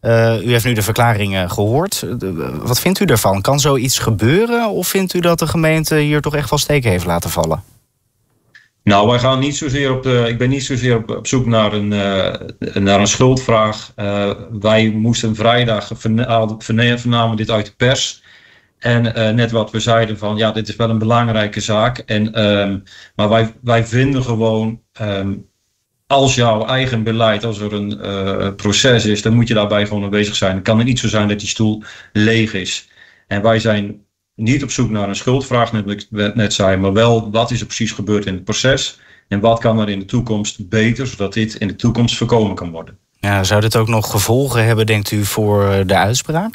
U heeft nu de verklaringen gehoord. Wat vindt u daarvan? Kan zoiets gebeuren? Of vindt u dat de gemeente hier toch echt wel steken heeft laten vallen? Nou, wij gaan niet zozeer ik ben niet zozeer op zoek naar een schuldvraag. Wij moesten vrijdag vernamen dit uit de pers. En net wat we zeiden van, ja, dit is wel een belangrijke zaak. Maar wij vinden gewoon, als jouw eigen beleid, als er een proces is, dan moet je daarbij gewoon aanwezig zijn. Het kan er niet zo zijn dat die stoel leeg is. En wij zijn niet op zoek naar een schuldvraag, net wat ik net zei, maar wel wat is er precies gebeurd in het proces en wat kan er in de toekomst beter, zodat dit in de toekomst voorkomen kan worden. Ja, zou dit ook nog gevolgen hebben, denkt u, voor de uitspraak?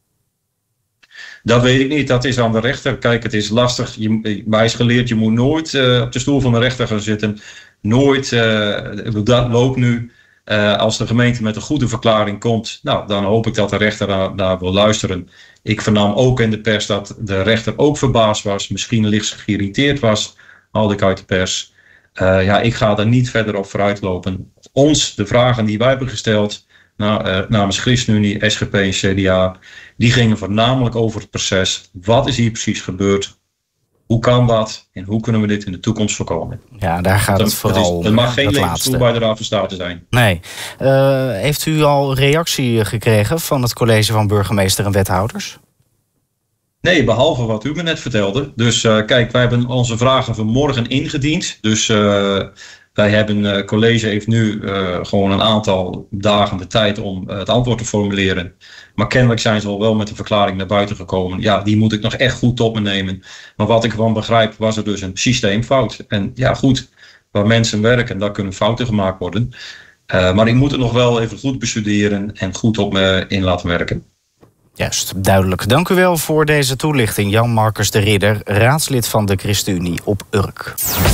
Dat weet ik niet, dat is aan de rechter. Kijk, het is lastig. Mij is geleerd, je moet nooit op de stoel van de rechter gaan zitten. Nooit, dat loopt nu. Als de gemeente met een goede verklaring komt, nou, dan hoop ik dat de rechter daar wil luisteren. Ik vernam ook in de pers dat de rechter ook verbaasd was, misschien licht geïrriteerd was, haalde ik uit de pers. Ik ga daar niet verder op vooruitlopen. De vragen die wij hebben gesteld namens ChristenUnie, SGP en CDA, die gingen voornamelijk over het proces. Wat is hier precies gebeurd? Hoe kan dat? En hoe kunnen we dit in de toekomst voorkomen? Ja, daar gaat het vooral om. Er mag geen levensstoel bij de Raad van State zijn. Nee. Heeft u al reactie gekregen van het college van burgemeester en wethouders? Nee, behalve wat u me net vertelde. Dus kijk, wij hebben onze vragen vanmorgen ingediend. Dus wij hebben, college heeft nu gewoon een aantal dagen de tijd om het antwoord te formuleren. Maar kennelijk zijn ze al wel met een verklaring naar buiten gekomen. Ja, die moet ik nog echt goed tot me nemen. Maar wat ik van begrijp, was er dus een systeemfout. En ja, goed, waar mensen werken, daar kunnen fouten gemaakt worden. Maar ik moet het nog wel even goed bestuderen en goed op me in laten werken. Juist, duidelijk. Dank u wel voor deze toelichting. Jan Marcus de Ridder, raadslid van de ChristenUnie op Urk.